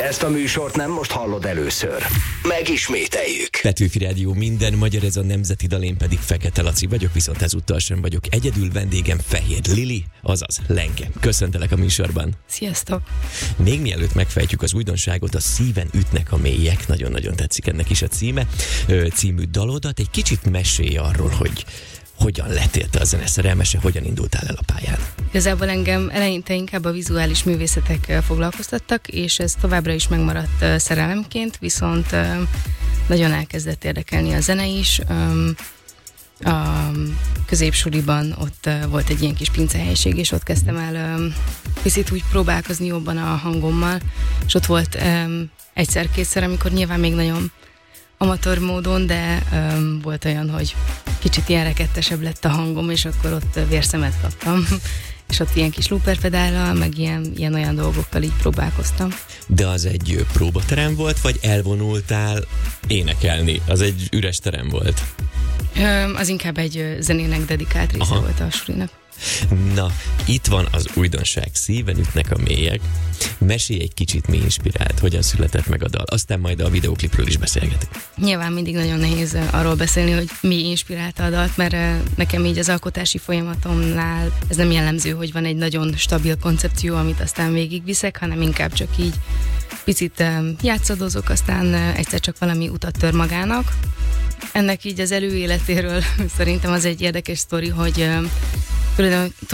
Ezt a műsort nem most hallod először. Megismételjük. Petőfi Rádió, minden magyar, ez a nemzeti dal, én pedig Fekete Laci vagyok, viszont ezúttal sem vagyok egyedül, vendégem Fehér Lili, azaz Lenke. Köszöntelek a műsorban. Sziasztok! Még mielőtt megfejtjük az újdonságot, a Szíven ütnek a mélyek, nagyon-nagyon tetszik ennek is a című dalodat. Egy kicsit mesélj arról, hogy hogyan lettél te a zeneszerelmese, hogyan indultál el a pályán? Igazából engem eleinte inkább a vizuális művészetek foglalkoztattak, és ez továbbra is megmaradt szerelemként, viszont nagyon elkezdett érdekelni a zene is. A középsuliban ott volt egy ilyen kis pincehelyiség, és ott kezdtem el picit úgy próbálkozni jobban a hangommal, és ott volt egyszer-kétszer, amikor nyilván még nagyon amatőr módon, de volt olyan, hogy kicsit ilyen rekettesebb lett a hangom, és akkor ott vérszemet kaptam. És ott ilyen kis looperpedállal, meg ilyen olyan dolgokkal így próbálkoztam. De az egy próbaterem volt, vagy elvonultál énekelni? Az egy üres terem volt? Az inkább egy zenének dedikált része volt a sulinak. Na, itt van az újdonság, Szíven ütnek a mélyek. Mesélj egy kicsit, mi inspirált, hogyan született meg a dal. Aztán majd a videóklipről is beszélgetünk. Nyilván mindig nagyon nehéz arról beszélni, hogy mi inspirálta a dalt, mert nekem így az alkotási folyamatomnál ez nem jellemző, hogy van egy nagyon stabil koncepció, amit aztán végigviszek, hanem inkább csak így picit játszadozok, aztán egyszer csak valami utat tör magának. Ennek így az előéletéről szerintem az egy érdekes sztori, hogy